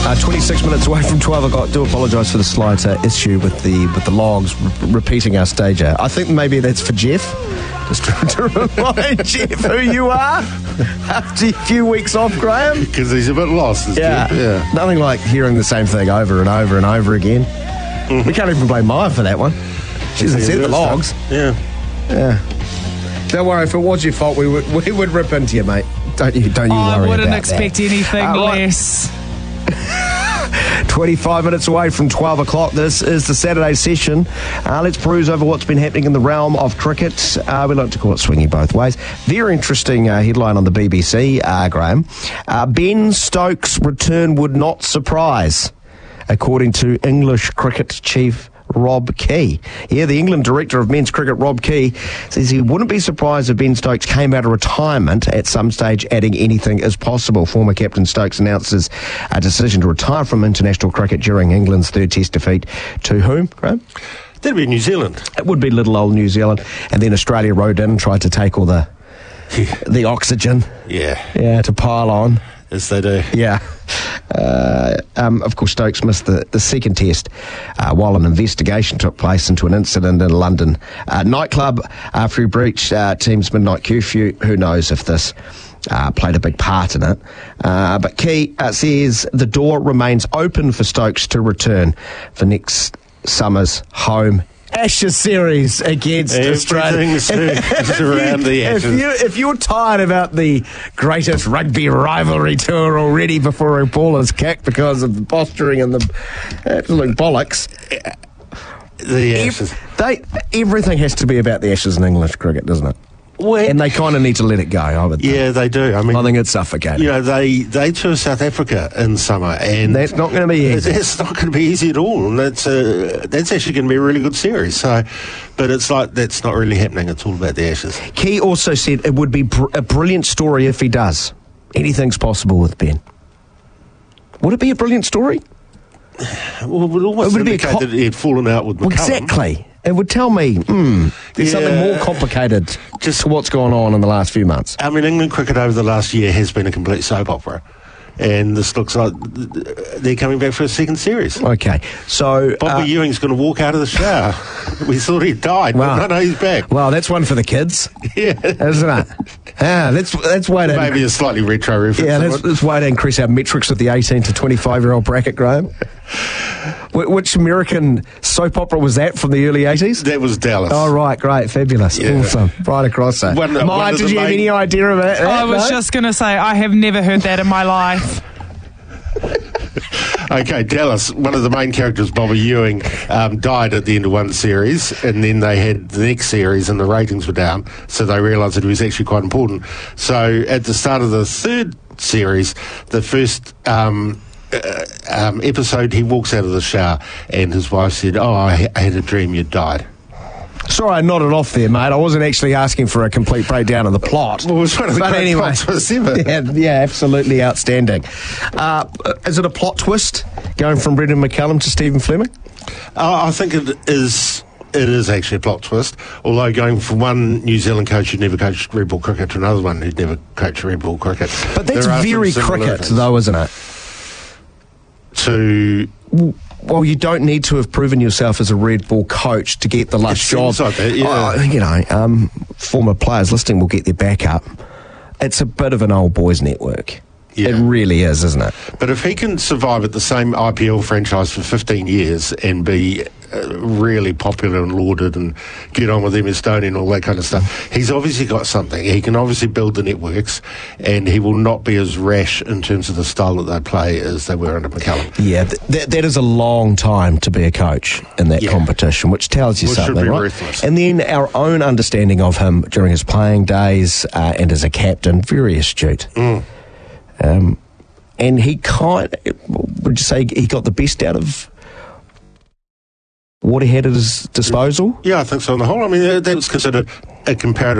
26 minutes away from 12 o'clock. Do apologise for the slight issue with the logs repeating our stager. I think maybe that's for Jeff. Just to remind Jeff who you are after a few weeks off, Graham. Because he's a bit lost, Jeff. Yeah. Nothing like hearing the same thing over and over and over again. We can't even blame Maya for that one. She hasn't sent the logs. Yeah. Don't worry, if it was your fault, we would rip into you, mate. Don't you worry about that. I wouldn't expect anything less. 25 minutes away from 12 o'clock. This is the Saturday session. Let's peruse over what's been happening in the realm of cricket. We like to call it swingy both ways. Very interesting headline on the BBC, Graham. Ben Stokes' return would not surprise, according to English cricket chief Rob Key. Yeah, the England director of men's cricket, Rob Key, says he wouldn't be surprised if Ben Stokes came out of retirement at some stage, adding anything is possible. Former captain Stokes announces a decision to retire from international cricket during England's third test defeat to whom, Graham? That'd be New Zealand. It would be little old New Zealand. And then Australia rode in and tried to take all the oxygen. Yeah, to pile on. As they do. Yeah. Of course, Stokes missed the second test while an investigation took place into an incident in a London nightclub after he breached team's midnight curfew. Who knows if this played a big part in it. But Key says the door remains open for Stokes to return for next summer's home Ashes series against Australia. Around the Ashes. If you're tired about the greatest rugby rivalry tour already before a ball is kicked because of the posturing and the absolute bollocks, the Ashes. Everything has to be about the Ashes in English cricket, doesn't it? Well, and they kind of need to let it go, I would think. Yeah, they do. I think it's suffocating. You know, they tour South Africa in summer, and that's not going to be easy. It's not going to be easy at all, and that's actually going to be a really good series. So, but it's like that's not really happening. It's all about the Ashes. Key also said it would be a brilliant story if he does. Anything's possible with Ben. Would it be a brilliant story? Well, it would almost indicate that he had fallen out with McCullum. Exactly. It would tell me there's something more complicated to what's gone on in the last few months. I mean, England cricket over the last year has been a complete soap opera. And this looks like they're coming back for a second series. Okay, so Bobby Ewing's going to walk out of the shower. We thought he died, but no, he's back. Well, that's one for the kids, yeah, isn't it? Yeah, let's wait. Maybe a slightly retro reference. Yeah, let's wait to increase our metrics with the 18 to 25-year-old bracket, Graham. Which American soap opera was that from the early 80s? That was Dallas. Oh, right, great, fabulous, awesome, right across that. Did you have any idea of it? I was just going to say, I have never heard that in my life. Okay, Dallas, one of the main characters, Bobby Ewing, died at the end of one series, and then they had the next series and the ratings were down, so they realised that he was actually quite important. So at the start of the third series, the first episode, he walks out of the shower and his wife said, I had a dream you died. Sorry, I nodded off there, mate. I wasn't actually asking for a complete breakdown of the plot. Well, it was one of the great plot twists ever. Yeah, absolutely outstanding. Is it a plot twist going from Brendan McCullum to Stephen Fleming? I think it is. It is actually a plot twist, although going from one New Zealand coach who'd never coached red ball cricket to another one who'd never coached red ball cricket. But that's very cricket, though, isn't it? Well, you don't need to have proven yourself as a red ball coach to get the last job. Like that, yeah. Former players listening will get their back up. It's a bit of an old boys network. Yeah. It really is, isn't it? But if he can survive at the same IPL franchise for 15 years and be really popular and lauded and get on with MS Dhoni and all that kind of stuff, he's obviously got something. He can obviously build the networks, and he will not be as rash in terms of the style that they play as they were under McCullum. Yeah, that is a long time to be a coach in that competition, which tells you something, right? Ruthless. And then our own understanding of him during his playing days and as a captain, very astute. And he would you say he got the best out of what he had at his disposal? Yeah, I think so on the whole. I mean, that was considered a comparative